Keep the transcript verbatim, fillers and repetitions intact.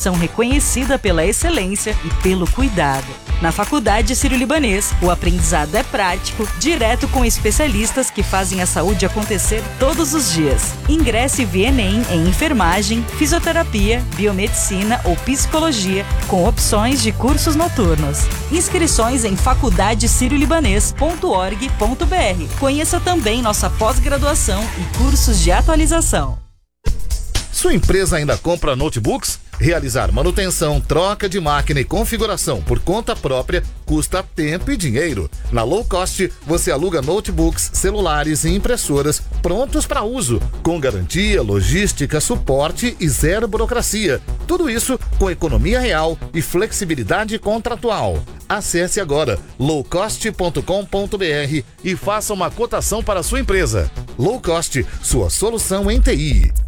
instituição reconhecida pela excelência e pelo cuidado. Na Faculdade Sírio-Libanês, o aprendizado é prático, direto com especialistas que fazem a saúde acontecer todos os dias. Ingresse via Enem em enfermagem, fisioterapia, biomedicina ou psicologia, com opções de cursos noturnos. Inscrições em faculdade sírio libanês ponto org ponto br. Conheça também nossa pós-graduação e cursos de atualização. Sua empresa ainda compra notebooks? Realizar manutenção, troca de máquina e configuração por conta própria custa tempo e dinheiro. Na Low Cost, você aluga notebooks, celulares e impressoras prontos para uso, com garantia, logística, suporte e zero burocracia. Tudo isso com economia real e flexibilidade contratual. Acesse agora low cost ponto com ponto br e faça uma cotação para a sua empresa. Low Cost, sua solução em T I.